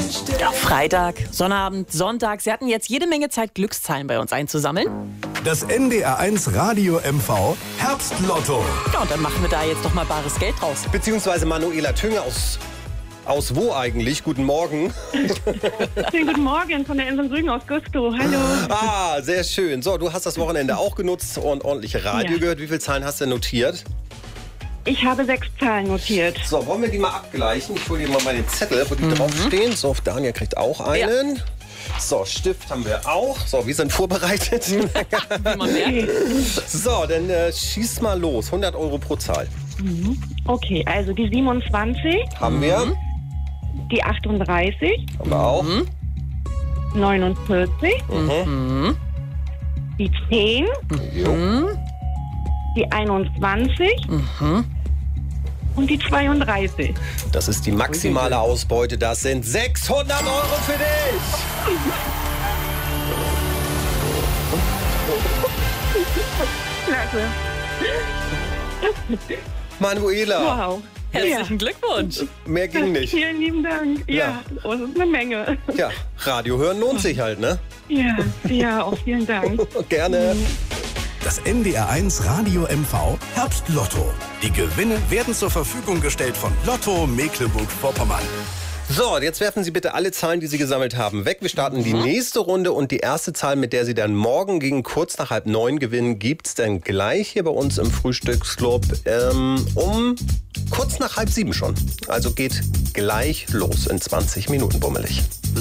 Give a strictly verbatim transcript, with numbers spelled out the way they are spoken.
Ja, Freitag, Sonnabend, Sonntag. Sie hatten jetzt jede Menge Zeit, Glückszahlen bei uns einzusammeln. Das N D R eins Radio M V Herbstlotto. Ja, und dann machen wir da jetzt doch mal bares Geld draus. Beziehungsweise Manuela Tünge aus, aus wo eigentlich? Guten Morgen. Schönen guten Morgen von der Insel Rügen aus Güstrow. Hallo. Ah, sehr schön. So, du hast das Wochenende auch genutzt und ordentliche Radio Ja. gehört. Wie viele Zahlen hast du notiert? Ich habe sechs Zahlen notiert. So, wollen wir die mal abgleichen? Ich hole dir mal meine Zettel, wo die Mhm. draufstehen. So, Daniel kriegt auch einen. So, Stift haben wir auch. So, wir sind vorbereitet. Wie man merkt. So, dann äh, schieß mal los. hundert Euro pro Zahl. Okay, also die siebenundzwanzig, Haben wir. die achtunddreißig, Haben wir auch. neunundvierzig, Mhm. die zehn, Jo. die einundzwanzig und die zweiunddreißig. Das ist die maximale Ausbeute. Das sind sechshundert Euro für dich. Klasse. Manuela, Wow. Herzlichen Glückwunsch. mehr ging nicht. Vielen lieben Dank. Ja, Ja. oh, das ist eine Menge. Ja, Radio hören lohnt sich halt, ne? Ja, ja, auch vielen Dank. Gerne. Das N D R eins Radio M V Herbstlotto. Die Gewinne werden zur Verfügung gestellt von Lotto Mecklenburg-Vorpommern. So, jetzt werfen Sie bitte alle Zahlen, die Sie gesammelt haben, weg. Wir starten die nächste Runde und die erste Zahl, mit der Sie dann morgen gegen kurz nach halb neun gewinnen, gibt's dann gleich hier bei uns im Frühstücksclub ähm, um kurz nach halb sieben schon. Also geht gleich los in zwanzig Minuten bummelig.